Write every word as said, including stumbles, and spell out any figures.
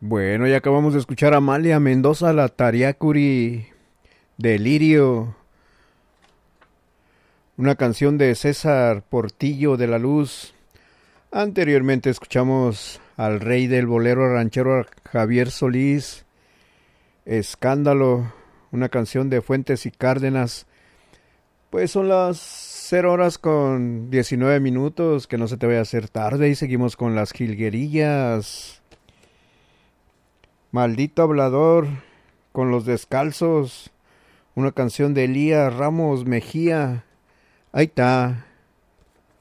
Bueno, ya acabamos de escuchar a Amalia Mendoza, la Tariacuri, Delirio, una canción de César Portillo de la Luz. Anteriormente escuchamos al rey del bolero ranchero Javier Solís, Escándalo, una canción de Fuentes y Cárdenas. Pues son las cero horas con diecinueve minutos, que no se te vaya a hacer tarde, y seguimos con las jilguerillas. Maldito hablador, con los descalzos, una canción de Elías Ramos Mejía. Ahí está.